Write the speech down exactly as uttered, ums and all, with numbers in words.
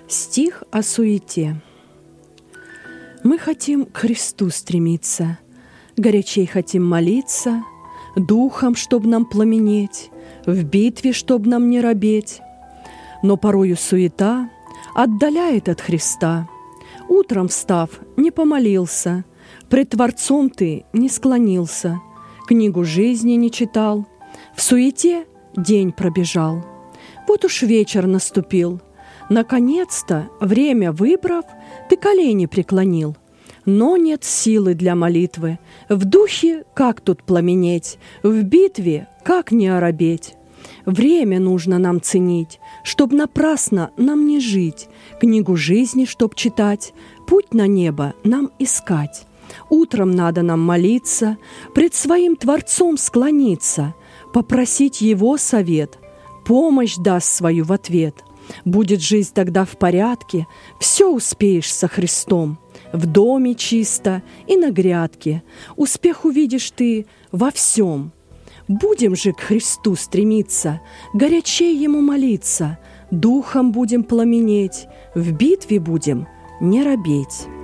Стих о суете. Мы хотим к Христу стремиться, горячей хотим молиться, духом, чтоб нам пламенеть, в битве, чтоб нам не робеть. Но порою суета отдаляет от Христа. Утром встав, не помолился, пред Творцом ты не склонился, книгу жизни не читал, в суете день пробежал. Вот уж вечер наступил. Наконец-то, время выбрав, ты колени преклонил. Но нет силы для молитвы. В духе как тут пламенеть, в битве как не оробеть. Время нужно нам ценить, чтоб напрасно нам не жить, книгу жизни, чтоб читать, путь на небо нам искать. Утром надо нам молиться, пред своим Творцом склониться, попросить Его совет, помощь даст свою в ответ. Будет жизнь тогда в порядке, все успеешь со Христом. В доме чисто и на грядке, успех увидишь ты во всем. Будем же к Христу стремиться, горячей Ему молиться, духом будем пламенеть, в битве будем не робеть.